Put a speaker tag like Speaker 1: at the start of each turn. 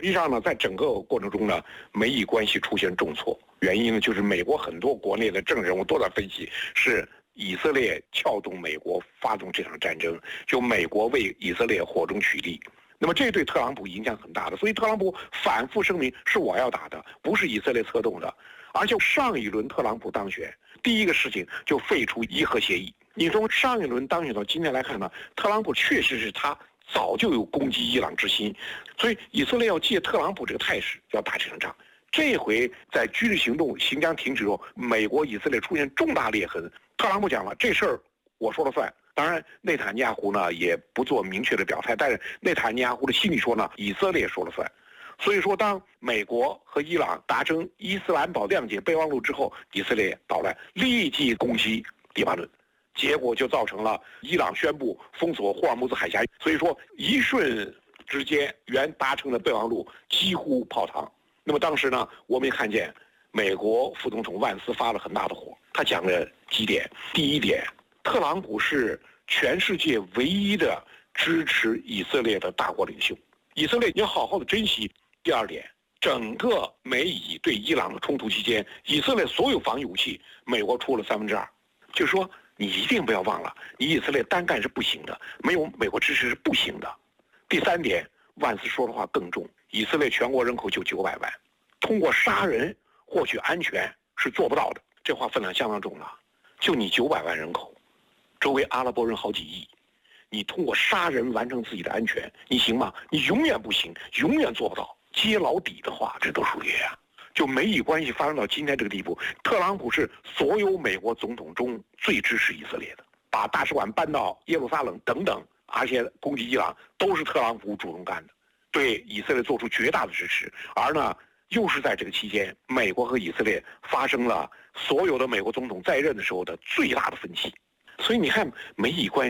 Speaker 1: 际上呢，在整个过程中呢，美以关系出现重挫，原因呢就是美国很多国内的政治人物都在分析，是以色列撬动美国发动这场战争，就美国为以色列火中取栗。那么这对特朗普影响很大的，所以特朗普反复声明是我要打的，不是以色列策动的。而且上一轮特朗普当选，第一个事情就废除伊核协议。你从上一轮当选到今天来看呢，特朗普确实是他早就有攻击伊朗之心，所以以色列要借特朗普这个态势要打这场仗。这回在军事行动行将停止后，美国以色列出现重大裂痕，特朗普讲了这事儿我说了算。当然，内塔尼亚胡呢也不做明确的表态，但是内塔尼亚胡的心里说呢，以色列说了算。所以说，当美国和伊朗达成伊斯兰堡谅解备忘录之后，以色列捣乱，立即攻击黎巴嫩，结果就造成了伊朗宣布封锁霍尔木兹海峡。所以说，一瞬之间，原达成的备忘录几乎泡汤。那么当时呢，我们也看见美国副总统万斯发了很大的火，他讲了几点。第一点，特朗普是全世界唯一的支持以色列的大国领袖，以色列要好好的珍惜。第二点，整个美以对伊朗的冲突期间，以色列所有防御武器，美国出了2/3，就是说你一定不要忘了，你以色列单干是不行的，没有美国支持是不行的。第三点，万斯说的话更重，以色列全国人口就900万，通过杀人获取安全是做不到的，这话分量相当重了。就你900万人口，周围阿拉伯人好几亿，你通过杀人完成自己的安全，你行吗？你永远不行，永远做不到。揭老底的话，这都属于啊。就美以关系发生到今天这个地步，特朗普是所有美国总统中最支持以色列的，把大使馆搬到耶路撒冷等等，而且攻击伊朗都是特朗普主动干的，对以色列做出绝大的支持。而呢，又是在这个期间，美国和以色列发生了所有的美国总统在任的时候的最大的分歧。所以你看，美以关系